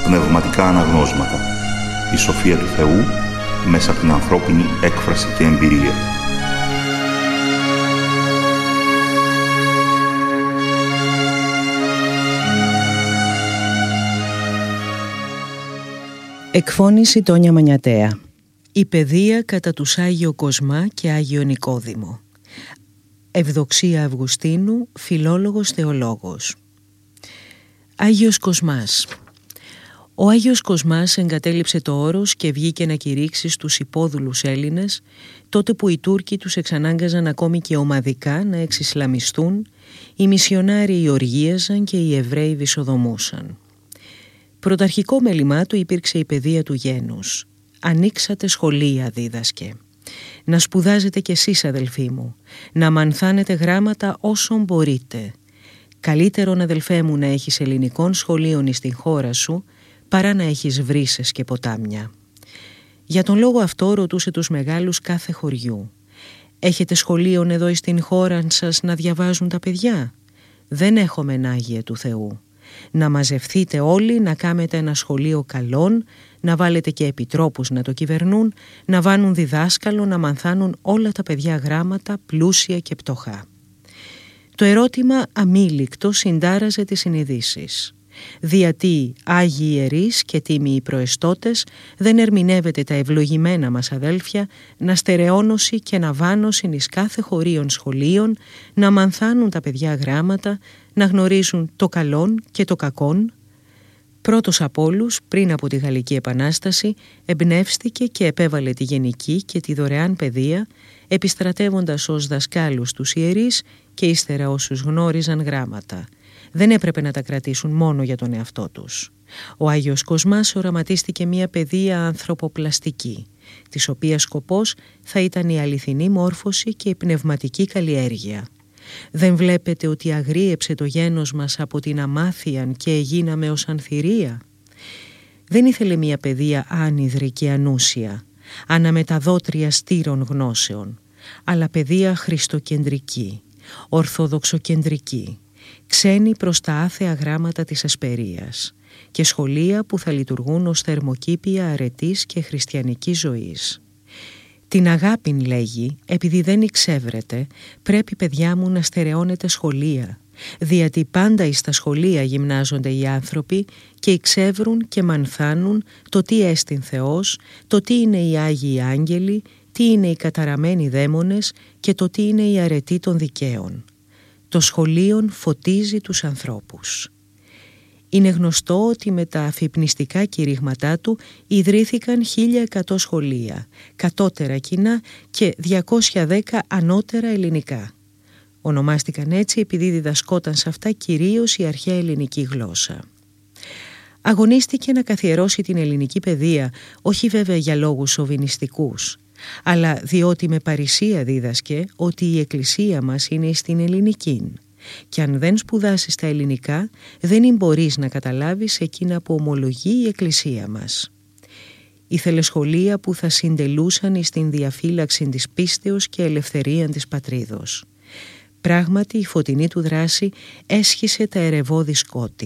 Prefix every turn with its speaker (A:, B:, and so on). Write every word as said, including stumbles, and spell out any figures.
A: πνευματικά αναγνώσματα. Η σοφία του Θεού μέσα από την ανθρώπινη έκφραση και εμπειρία.
B: Εκφώνηση Τόνια Μανιατέα. Η παιδεία κατά τους Άγιο Κοσμά και Άγιο Νικόδημο. Ευδοξία Αυγουστίνου, φιλόλογος θεολόγος. Άγιος Κοσμάς. Ο Άγιος Κοσμάς εγκατέλειψε το όρος και βγήκε να κηρύξει στους υπόδουλους Έλληνες, τότε που οι Τούρκοι τους εξανάγκαζαν ακόμη και ομαδικά να εξισλαμιστούν, οι μισιονάριοι οργίαζαν και οι Εβραίοι βυσοδομούσαν. Πρωταρχικό μέλημά του υπήρξε η παιδεία του γένους. «Ανοίξατε σχολεία», δίδασκε. «Να σπουδάζετε κι εσείς, αδελφοί μου, να μανθάνετε γράμματα όσον μπορείτε. Καλύτερον, αδελφέ μου, να έχεις ελληνικών σχολείων στην χώρα σου, παρά να έχεις βρύσες και ποτάμια». Για τον λόγο αυτό ρωτούσε τους μεγάλους κάθε χωριού. «Έχετε σχολείων εδώ στην χώρα σας να διαβάζουν τα παιδιά?» «Δεν έχομεν, Άγιε του Θεού». «Να μαζευθείτε όλοι, να κάνετε ένα σχολείο καλών, να βάλετε και επιτρόπους να το κυβερνούν, να βάνουν διδάσκαλο, να μανθάνουν όλα τα παιδιά γράμματα, πλούσια και πτωχά». Το ερώτημα αμήλικτο συντάραζε τις συνειδήσεις. «Διατί Άγιοι Ιερείς και τίμιοι προεστώτες δεν ερμηνεύεται τα ευλογημένα μας αδέλφια να στερεώνωση και να βάνωσιν εις κάθε χωρίων σχολείων, να μανθάνουν τα παιδιά γράμματα, να γνωρίζουν το καλόν και το κακόν?» Πρώτος από όλους, πριν από τη Γαλλική Επανάσταση, εμπνεύστηκε και επέβαλε τη γενική και τη δωρεάν παιδεία, επιστρατεύοντας ως δασκάλους τους ιερείς και ύστερα όσους γνώριζαν γράμματα. Δεν έπρεπε να τα κρατήσουν μόνο για τον εαυτό τους. Ο Άγιος Κοσμάς οραματίστηκε μια παιδεία ανθρωποπλαστική, της οποίας σκοπός θα ήταν η αληθινή μόρφωση και η πνευματική καλλιέργεια. «Δεν βλέπετε ότι αγρίεψε το γένος μας από την αμάθειαν και εγίναμε ως ανθυρία?» Δεν ήθελε μια παιδεία άνυδρη και ανούσια, αναμεταδότρια στήρων γνώσεων, αλλά παιδεία χριστοκεντρική, ορθοδοξοκεντρική, ξένη προς τα άθεα γράμματα της εσπερίας και σχολεία που θα λειτουργούν ως θερμοκήπια αρετής και χριστιανικής ζωής. «Την αγάπην», λέγει, «επειδή δεν εξεύρετε, πρέπει, παιδιά μου, να στερεώνετε σχολεία, διότι πάντα εις τα σχολεία γυμνάζονται οι άνθρωποι και εξεύρουν και μανθάνουν το τι έστιν Θεός, το τι είναι οι Άγιοι Άγγελοι, τι είναι οι καταραμένοι δαίμονες και το τι είναι η αρετή των δικαίων. Το σχολείον φωτίζει τους ανθρώπους». Είναι γνωστό ότι με τα αφυπνιστικά κηρύγματά του ιδρύθηκαν χίλια εκατό σχολεία, κατώτερα κοινά και διακόσια δέκα ανώτερα ελληνικά. Ονομάστηκαν έτσι επειδή διδασκόταν σε αυτά κυρίως η αρχαία ελληνική γλώσσα. Αγωνίστηκε να καθιερώσει την ελληνική παιδεία, όχι βέβαια για λόγους σοβινιστικούς, αλλά διότι με παρησία δίδασκε ότι η εκκλησία μας είναι στην ελληνική. Και αν δεν σπουδάσεις τα ελληνικά, δεν μπορείς να καταλάβεις εκείνα που ομολογεί η εκκλησία μας. Ήθελε σχολεία που θα συντελούσαν εις την διαφύλαξη της πίστεως και ελευθερία της πατρίδος. Πράγματι η φωτεινή του δράση έσχισε τα ερεβώδη σκότη.